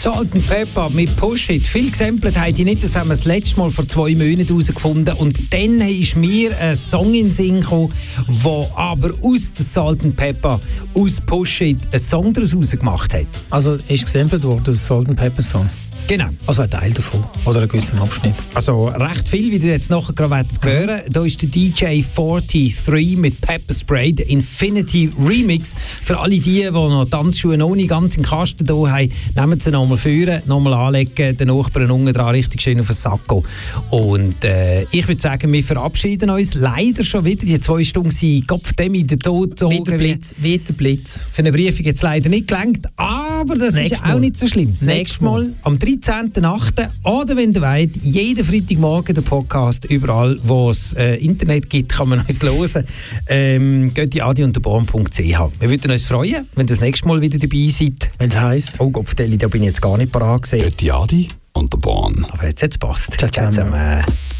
Salt & Pepper mit Push It. Viel gesampelt habe ich nicht, das haben wir das letzte Mal vor 2 Monaten herausgefunden. Und dann ist mir ein Song in den Sinn gekommen, der aber aus der Salt & Pepper, aus Push It, einen Song daraus gemacht hat. Also ist gesampelt worden, das Salt & Pepper Song? Genau. Also ein Teil davon oder einen gewissen Abschnitt. Also recht viel, wie ihr jetzt nachher gerade hören. Da ist der DJ 43 mit Pepper Spray, der Infinity Remix. Für alle die noch Tanzschuhe noch nicht ganz im Kasten da haben, nehmen sie nochmal führen, nochmal anlegen, den Nachbarn unten dran richtig schön auf den Sacko. Und ich würde sagen, wir verabschieden uns leider schon wieder. Die 2 Stunden sind Kopfdemi, der Tod. Wieder Blitz. Für eine Briefung jetzt leider nicht gelangt, aber das ist auch nicht so schlimm. Das nächste Mal am 13.8. oder wenn ihr wollt, jeden Freitagmorgen den Podcast, überall wo es Internet gibt, kann man uns hören. Geht in adiunterborn.ch. Wir würden uns freuen, wenn ihr das nächste Mal wieder dabei seid. Wenn es heisst. Oh Gott, da bin ich jetzt gar nicht parat gesehen. Geht die Adi und der Born. Aber jetzt passt. Ciao zusammen.